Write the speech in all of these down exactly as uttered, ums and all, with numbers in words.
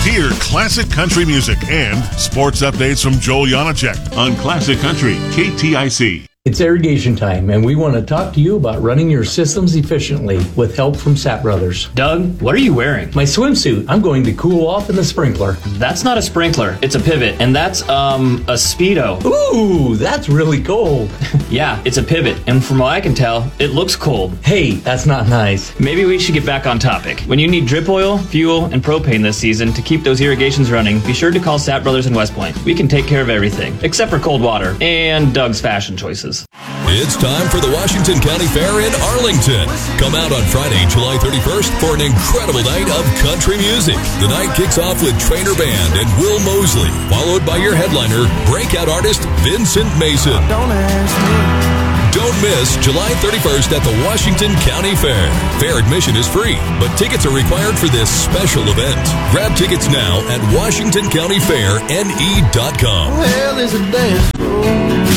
Hear classic country music and sports updates from Joel Janacek on Classic Country K T I C. It's irrigation time, and we want to talk to you about running your systems efficiently with help from Sapp Brothers. Doug, what are you wearing? My swimsuit. I'm going to cool off in the sprinkler. That's not a sprinkler. It's a pivot, and that's, um, a Speedo. Ooh, that's really cold. Yeah, it's a pivot, and from what I can tell, it looks cold. Hey, that's not nice. Maybe we should get back on topic. When you need drip oil, fuel, and propane this season to keep those irrigations running, be sure to call Sapp Brothers in West Point. We can take care of everything, except for cold water and Doug's fashion choices. It's time for the Washington County Fair in Arlington. Come out on Friday, July thirty-first for an incredible night of country music. The night kicks off with Trainer Band and Will Mosley, followed by your headliner, breakout artist Vincent Mason. Don't ask me. Don't miss July thirty-first at the Washington County Fair. Fair admission is free, but tickets are required for this special event. Grab tickets now at washington county fair n e dot com. Well, there's a dance floor.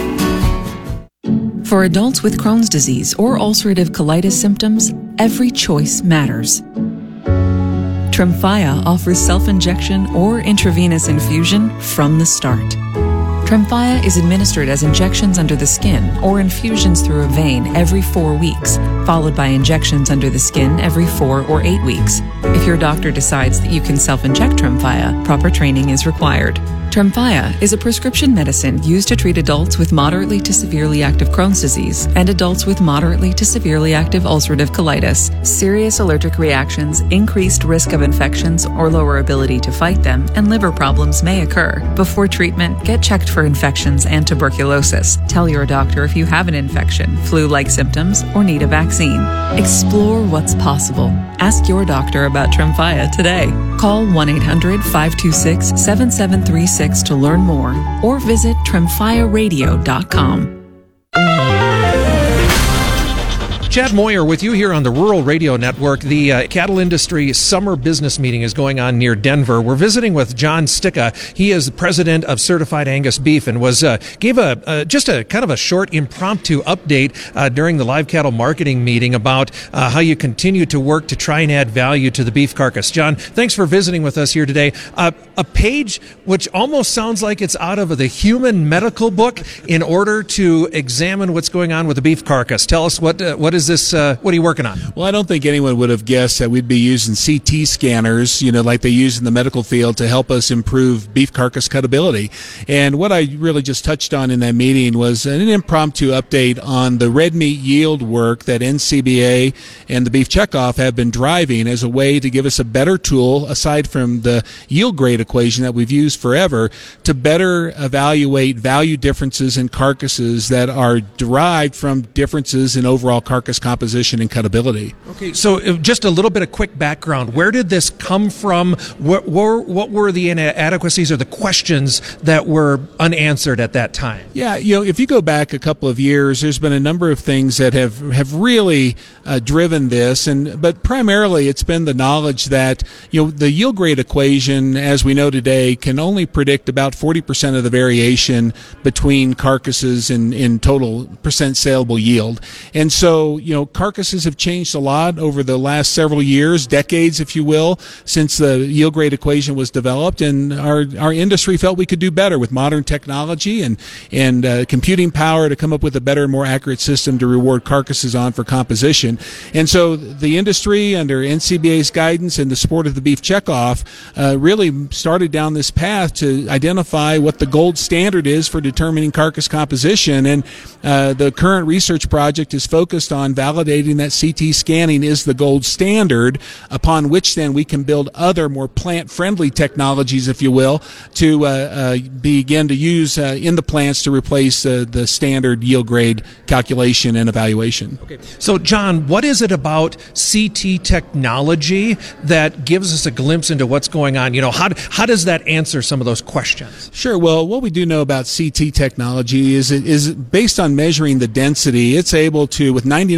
For adults with Crohn's disease or ulcerative colitis symptoms, every choice matters. Tremfya offers self-injection or intravenous infusion from the start. Tremfya is administered as injections under the skin or infusions through a vein every four weeks, followed by injections under the skin every four or eight weeks. If your doctor decides that you can self-inject Tremfya, proper training is required. Tremfya is a prescription medicine used to treat adults with moderately to severely active Crohn's disease and adults with moderately to severely active ulcerative colitis. Serious allergic reactions, increased risk of infections or lower ability to fight them, and liver problems may occur. Before treatment, get checked for infections and tuberculosis. Tell your doctor if you have an infection, flu-like symptoms, or need a vaccine. Explore what's possible. Ask your doctor about Tremfya today. Call one eight hundred five two six seven seven three six to learn more, or visit tremfya radio dot com. Chad Moyer with you here on the Rural Radio Network. The uh, cattle industry summer business meeting is going on near Denver. We're visiting with John Sticka. He is the president of Certified Angus Beef and was uh, gave a uh, just a kind of a short impromptu update uh, during the live cattle marketing meeting about uh, how you continue to work to try and add value to the beef carcass. John, thanks for visiting with us here today. Uh, a page which almost sounds like it's out of the human medical book in order to examine what's going on with the beef carcass. Tell us what uh, what is this? Uh, what are you working on? Well, I don't think anyone would have guessed that we'd be using C T scanners, you know, like they use in the medical field to help us improve beef carcass cutability. And what I really just touched on in that meeting was an impromptu update on the red meat yield work that N C B A and the Beef Checkoff have been driving as a way to give us a better tool, aside from the yield grade equation that we've used forever, to better evaluate value differences in carcasses that are derived from differences in overall carcass composition and cutability. Okay, so just a little bit of quick background. Where did this come from? What were, what were the inadequacies or the questions that were unanswered at that time? Yeah, you know, if you go back a couple of years, there's been a number of things that have, have really uh, driven this, and but primarily it's been the knowledge that, you know, the yield grade equation, as we know today, can only predict about forty percent of the variation between carcasses in, in total percent saleable yield. And so, you know, carcasses have changed a lot over the last several years, decades, if you will, since the yield grade equation was developed, and our our industry felt we could do better with modern technology and and uh, computing power to come up with a better, more accurate system to reward carcasses on for composition. And so the industry, under N C B A's guidance and the support of the Beef Checkoff, uh, really started down this path to identify what the gold standard is for determining carcass composition. And uh, the current research project is focused on validating that C T scanning is the gold standard, upon which then we can build other more plant-friendly technologies, if you will, to uh, uh, begin to use uh, in the plants to replace uh, the standard yield grade calculation and evaluation. Okay. So, John, what is it about C T technology that gives us a glimpse into what's going on? You know, how how does that answer some of those questions? Sure. Well, what we do know about C T technology is it is based on measuring the density. It's able to, with ninety-nine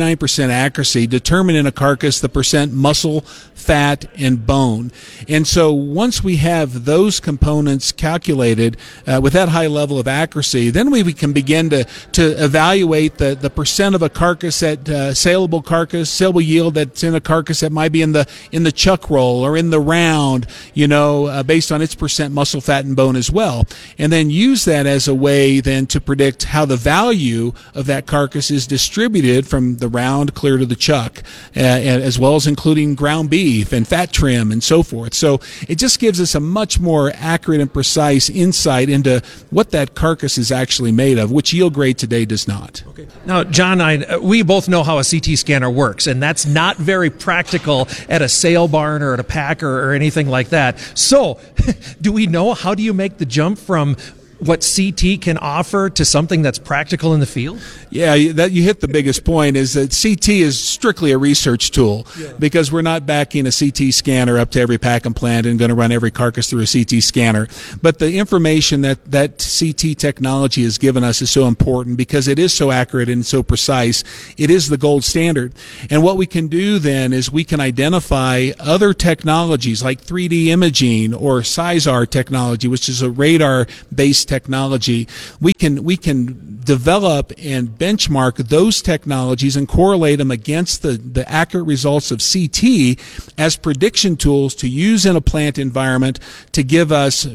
ninety-nine percent accuracy determine in a carcass the percent muscle, fat, and bone. And so once we have those components calculated uh, with that high level of accuracy, then we, we can begin to, to evaluate the, the percent of a carcass that uh, saleable carcass, saleable yield that's in a carcass that might be in the in the chuck roll or in the round, you know, uh, based on its percent muscle, fat, and bone as well. And then use that as a way then to predict how the value of that carcass is distributed from the round clear to the chuck, uh, as well as including ground beef and fat trim and so forth. So it just gives us a much more accurate and precise insight into what that carcass is actually made of, which yield grade today does not. Okay. Now, John, I, we both know how a C T scanner works, and that's not very practical at a sale barn or at a packer or anything like that. So, do we know, how do you make the jump from what C T can offer to something that's practical in the field? Yeah, that you hit the biggest point, is that C T is strictly a research tool, yeah, because we're not backing a C T scanner up to every packing plant and going to run every carcass through a C T scanner. But the information that that C T technology has given us is so important because it is so accurate and so precise. It is the gold standard. And what we can do then is we can identify other technologies like three D imaging or SISAR technology, which is a radar-based technology. We can we can develop and benchmark those technologies and correlate them against the, the accurate results of C T as prediction tools to use in a plant environment to give us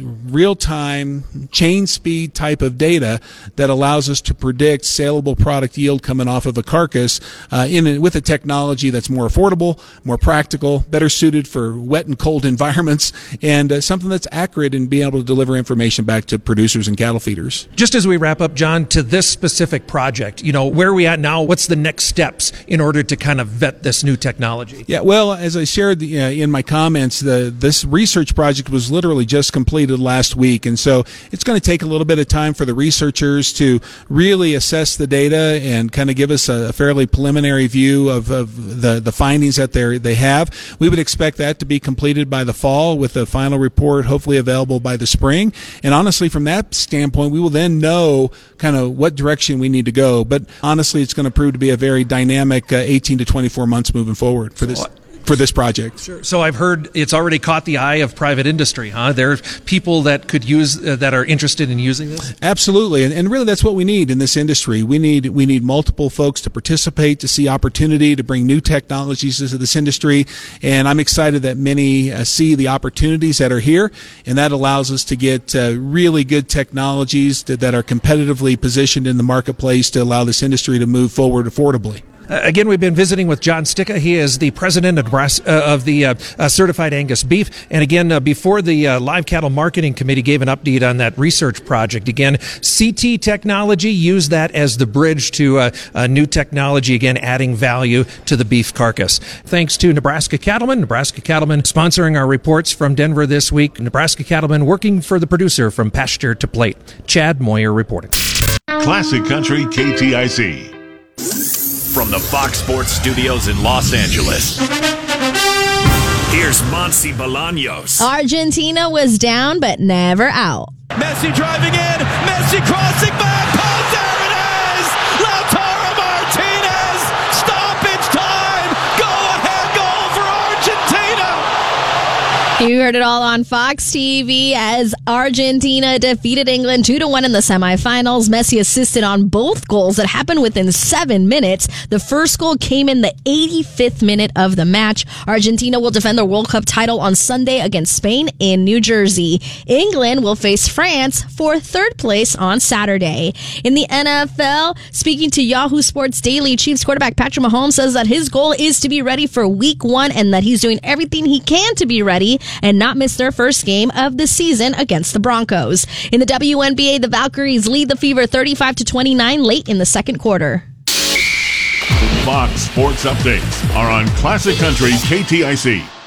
real-time chain speed type of data that allows us to predict saleable product yield coming off of a carcass uh, in a, with a technology that's more affordable, more practical, better suited for wet and cold environments, and uh, something that's accurate in being able to deliver information back to producers and cattle feeders. Just as we wrap up, John, to this specific project, you know, where are we at now? What's the next steps in order to kind of vet this new technology? Yeah, well, as I shared the, uh, in my comments, the, this research project was literally just completed last week, and so it's going to take a little bit of time for the researchers to really assess the data and kind of give us a, a fairly preliminary view of, of the, the findings that they they have. We would expect that to be completed by the fall, with the final report hopefully available by the spring. And honestly, from that standpoint, we will then know kind of what direction we need to go. But honestly, it's going to prove to be a very dynamic uh, eighteen to twenty-four months moving forward for this for this project. Sure. So I've heard it's already caught the eye of private industry, huh? There are people that could use uh, that are interested in using this? Absolutely. And, and really that's what we need in this industry. We need we need multiple folks to participate, to see opportunity, to bring new technologies into this industry. And I'm excited that many uh, see the opportunities that are here, and that allows us to get uh, really good technologies to, that are competitively positioned in the marketplace to allow this industry to move forward affordably. Uh, again, we've been visiting with John Sticka. He is the president of, Nebraska, uh, of the uh, uh, Certified Angus Beef. And again, uh, before the uh, Live Cattle Marketing Committee gave an update on that research project, again, C T technology, use that as the bridge to uh, uh, new technology, again, adding value to the beef carcass. Thanks to Nebraska Cattlemen. Nebraska Cattlemen sponsoring our reports from Denver this week. Nebraska Cattlemen working for the producer from pasture to plate. Chad Moyer reporting. Classic Country K T I C. From the Fox Sports Studios in Los Angeles, here's Monse Bolaños. Argentina was down, but never out. Messi driving in. Messi crossing back. Pass, there it is. Lautaro Martinez. Stoppage time. Go-ahead goal for Argentina. You heard it all on Fox T V as Argentina defeated England two to one in the semifinals. Messi assisted on both goals that happened within seven minutes. The first goal came in the eighty-fifth minute of the match. Argentina will defend their World Cup title on Sunday against Spain in New Jersey. England will face France for third place on Saturday. In the N F L, speaking to Yahoo Sports Daily, Chiefs quarterback Patrick Mahomes says that his goal is to be ready for week one and that he's doing everything he can to be ready and not miss their first game of the season against the Broncos. In the W N B A, the Valkyries lead the Fever thirty-five to twenty-nine late in the second quarter. Fox Sports Updates are on Classic Country K T I C.